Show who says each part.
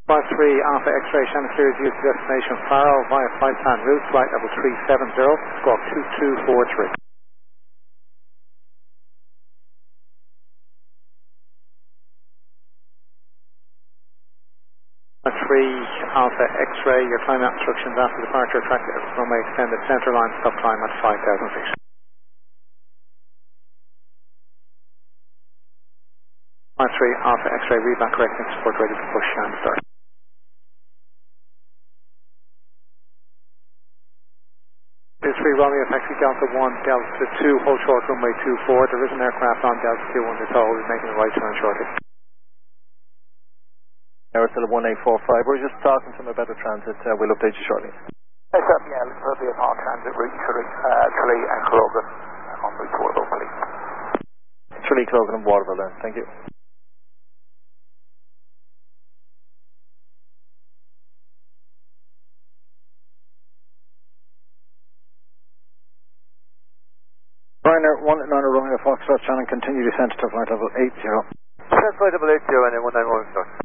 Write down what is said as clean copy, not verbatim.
Speaker 1: Flight 3 Alpha X-ray Shannon Clear is used to destination Faro via flight plan route, flight level 370, squawk 2243. 3 Alpha X-ray, your climb out instructions after departure, track runway extended center line, stop climb at 5,000 feet. Flight 3 Alpha X-ray, read back correcting support ready to push and start. This 3 Romeo taxi Delta 1, Delta 2, hold short runway 24. There is an aircraft on Delta 2 on this hold, is making a right turn shortly.
Speaker 2: Now we're still at 1845. We're just talking to them about the transit. We'll update you shortly.
Speaker 3: Yes, sir. Yeah, looking for the upon transit route Tralee and Clogan on route to Waterville, please.
Speaker 2: Tralee, Clogan and Waterville then. Thank you.
Speaker 4: Ryanair 19 Romeo Foxtrot Shannon, continue descent to flight level 80.
Speaker 3: Descent flight level 80 and then 191 start.